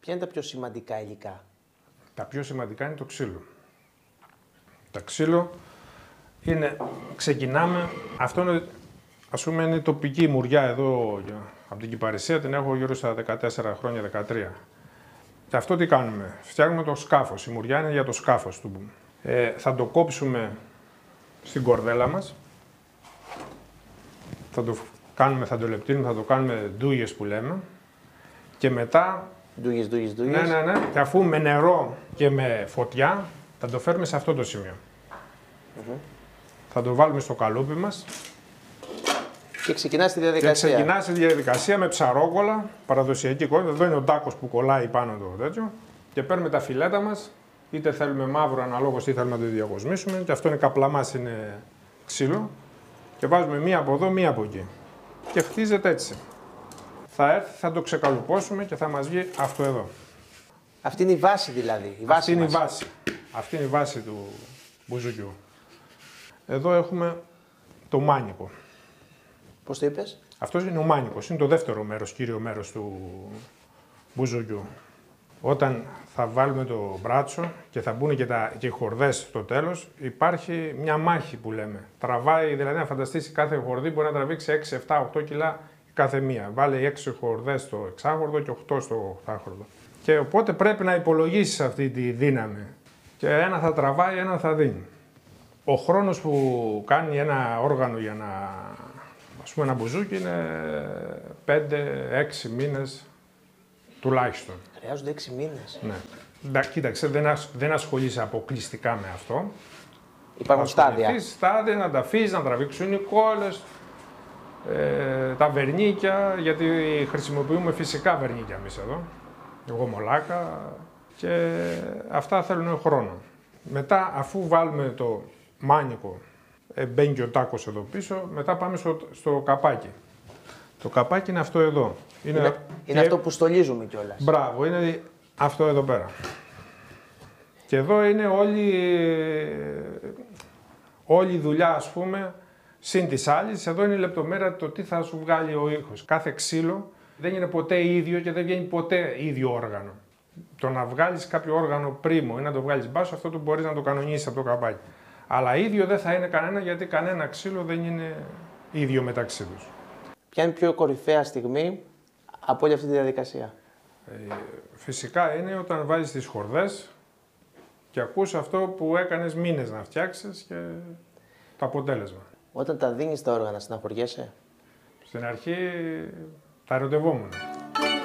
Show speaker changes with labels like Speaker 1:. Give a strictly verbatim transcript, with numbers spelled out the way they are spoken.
Speaker 1: Ποια είναι τα πιο σημαντικά υλικά?
Speaker 2: Τα πιο σημαντικά είναι το ξύλο. Το ξύλο είναι, ξεκινάμε, αυτό είναι, ας πούμε, είναι η τοπική μουριά εδώ από την Κυπαρισία, την έχω γύρω στα δεκατέσσερα χρόνια, δεκατρία. Και αυτό τι κάνουμε, φτιάχνουμε το σκάφος, η μουριά είναι για το σκάφος του. Ε, θα το κόψουμε στην κορδέλα μας, θα το κάνουμε, θα το λεπτύνουμε, θα το κάνουμε ντούγες που λέμε και μετά...
Speaker 1: Ντούγες, ντούγες, ντούγες.
Speaker 2: Ναι, ναι, ναι, και αφού με νερό και με φωτιά θα το φέρουμε σε αυτό το σημείο. Mm-hmm. Θα το βάλουμε στο καλούπι μας.
Speaker 1: Και ξεκινά τη διαδικασία.
Speaker 2: Και ξεκινά τη διαδικασία με ψαρόκολλα, παραδοσιακή κόλλα. Εδώ είναι ο τάκος που κολλάει πάνω το τέτοιο. Και παίρνουμε τα φιλέτα μας, είτε θέλουμε μαύρο αναλόγως ή θέλουμε να το διακοσμήσουμε. Και αυτό είναι καπλαμάς, είναι ξύλο. Και βάζουμε μία από εδώ, μία από εκεί. Και χτίζεται έτσι. Θα έρθει, θα το ξεκαλουπώσουμε και θα μας βγει αυτό εδώ.
Speaker 1: Αυτή είναι η βάση δηλαδή. Η βάση
Speaker 2: Αυτή είναι
Speaker 1: μας.
Speaker 2: η βάση. Αυτή είναι η βάση του μπουζουκιού. Εδώ έχουμε το μάνικο.
Speaker 1: Πώς το είπες?
Speaker 2: Αυτός είναι ο μάνικος, είναι το δεύτερο μέρος, κύριο μέρος του μπουζουκιού. Όταν θα βάλουμε το μπράτσο και θα μπουν και, τα, και οι χορδές στο τέλος, υπάρχει μια μάχη που λέμε. Τραβάει, δηλαδή να φανταστείς κάθε χορδή μπορεί να τραβήξει έξι, επτά, οκτώ κιλά κάθε μία. Βάλε έξι χορδές στο εξάχορδο και οκτώ στο οχτάχορδο. Και οπότε πρέπει να υπολογίσεις αυτή τη δύναμη. Και ένα θα τραβάει, ένα θα δίνει. Ο χρόνος που κάνει ένα όργανο για να, ας πούμε, ένα μπουζούκι είναι πέντε έξι μήνες τουλάχιστον.
Speaker 1: Χρειάζονται έξι μήνες.
Speaker 2: Ναι. Κοίταξε, δεν, ασ, δεν ασχολείσαι αποκλειστικά με αυτό.
Speaker 1: Υπάρχουν στάδια.
Speaker 2: στάδια, να τα αφήσεις, να τραβήξουν οι κόλλες, ε, τα βερνίκια, γιατί χρησιμοποιούμε φυσικά βερνίκια εμείς εδώ, γομολάκα, και αυτά θέλουν χρόνο. Μετά, αφού βάλουμε το μάνικο, ε, μπαίνει και ο τάκος εδώ πίσω, μετά πάμε στο, στο καπάκι. Το καπάκι είναι αυτό εδώ.
Speaker 1: Είναι, είναι, είναι αυτό που στολίζουμε κιόλας.
Speaker 2: Μπράβο, είναι αυτό εδώ πέρα. Και εδώ είναι όλη, όλη η δουλειά, ας πούμε, συν της άλλης. Εδώ είναι η λεπτομέρεια το τι θα σου βγάλει ο ήχος. Κάθε ξύλο δεν είναι ποτέ ίδιο και δεν βγαίνει ποτέ ίδιο όργανο. Το να βγάλεις κάποιο όργανο πρίμο ή να το βγάλεις μπάσο, αυτό το μπορείς να το κανονίσεις από το καπάκι. Αλλά ίδιο δεν θα είναι κανένα, γιατί κανένα ξύλο δεν είναι ίδιο μεταξύ τους.
Speaker 1: Ποια είναι η πιο κορυφαία στιγμή από όλη αυτή τη διαδικασία?
Speaker 2: Ε, φυσικά είναι όταν βάζεις τις χορδές και ακούς αυτό που έκανες μήνες να φτιάξεις και το αποτέλεσμα.
Speaker 1: Όταν τα δίνεις τα όργανα, στεναχωριέσαι?
Speaker 2: Στην αρχή τα ερωτευόμουν.